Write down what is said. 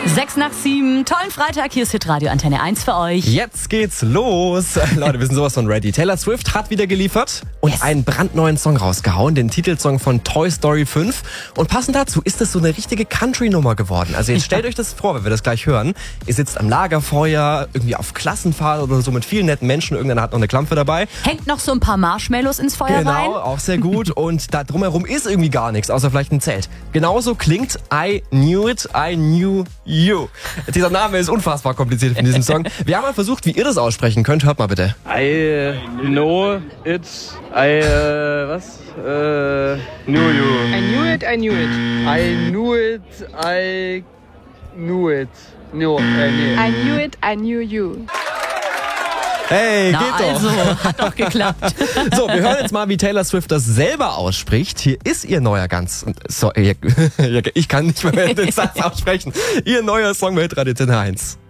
6 nach 7, tollen Freitag, hier ist Hitradio Antenne 1 für euch. Jetzt geht's los. Leute, wir sind sowas von ready. Taylor Swift hat wieder geliefert und einen brandneuen Song rausgehauen, den Titelsong von Toy Story 5. Und passend dazu ist es so eine richtige Country-Nummer geworden. Also jetzt stellt euch das vor, wenn wir das gleich hören. Ihr sitzt am Lagerfeuer, irgendwie auf Klassenfahrt oder so mit vielen netten Menschen. Irgendeiner hat noch eine Klampe dabei. Hängt noch so ein paar Marshmallows ins Feuer rein. Genau, auch sehr gut. Und da drumherum ist irgendwie gar nichts, außer vielleicht ein Zelt. Genauso klingt I Knew It, I Knew You. Dieser Name ist unfassbar kompliziert von diesem Song. Wir haben mal versucht, wie ihr das aussprechen könnt. Hört mal bitte. I know it, knew you. I knew it, I knew it. I knew it, I knew it. No, nee. I knew it, I knew you. Hey, geht doch. Also, hat doch geklappt. So, wir hören jetzt mal, wie Taylor Swift das selber ausspricht. Hier ist ihr neuer ich kann nicht mehr den Satz aussprechen. Ihr neuer Song bei Hitradio Antenne 1.